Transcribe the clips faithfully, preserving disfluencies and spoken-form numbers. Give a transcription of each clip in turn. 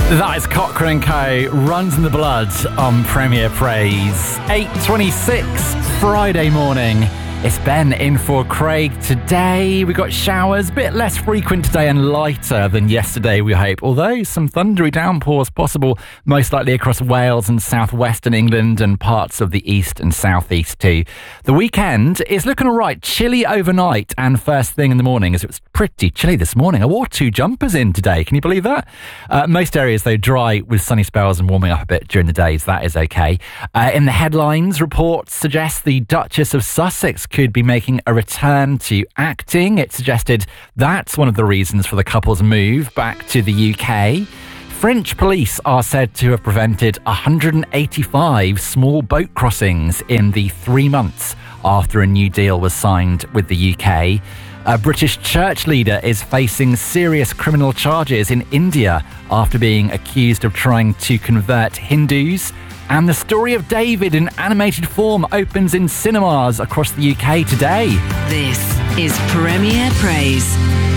That is Cochrane and Co. Runs in the Blood on Premier Praise. eight twenty-six, Friday morning. It's Ben in for Craig today. We got showers, a bit less frequent today and lighter than yesterday, we hope. Although some thundery downpours possible, most likely across Wales and southwestern England and parts of the east and southeast too. The weekend is looking all right. Chilly overnight and first thing in the morning, as it was pretty chilly this morning. I wore two jumpers in today. Can you believe that? Uh, most areas, though, dry with sunny spells and warming up a bit during the days. That is okay. Uh, in the headlines, reports suggest the Duchess of Sussex could be making a return to acting. It suggested that's one of the reasons for the couple's move back to the U K. French police are said to have prevented one hundred eighty-five small boat crossings in the three months after a new deal was signed with the U K. A British church leader is facing serious criminal charges in India after being accused of trying to convert Hindus. And the story of David in animated form opens in cinemas across the U K today. This is Premier Praise.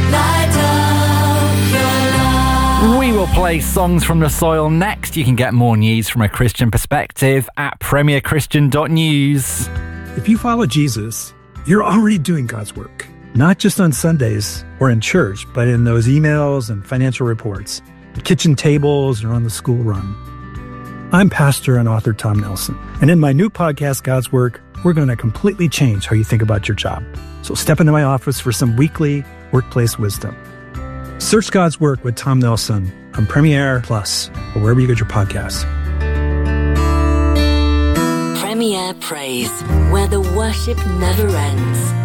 We will play Songs from the Soil next. You can get more news from a Christian perspective at premier christian dot news. If you follow Jesus, you're already doing God's work. Not just on Sundays or in church, but in those emails and financial reports, the kitchen tables or on the school run. I'm pastor and author Tom Nelson, and in my new podcast, God's Work, we're going to completely change how you think about your job. So step into my office for some weekly workplace wisdom. Search God's Work with Tom Nelson on Premiere Plus or wherever you get your podcasts. Premier Praise, where the worship never ends.